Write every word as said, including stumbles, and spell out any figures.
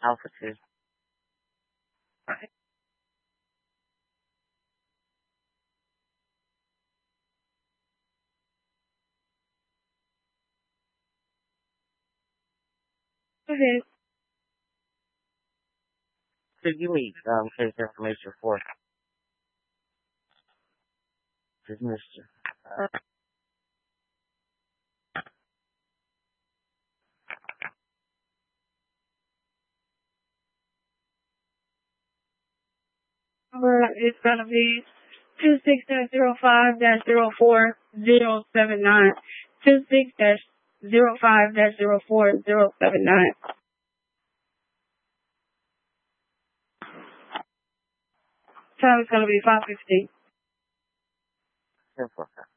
Alpha two. Right. Okay. Could you meet um, case information for this Mister Uh, Number is gonna be two six dash zero five dash zero four zero seven nine. Two six dash zero five dash zero four zero seven nine. Time is gonna be five fifteen. ten four five.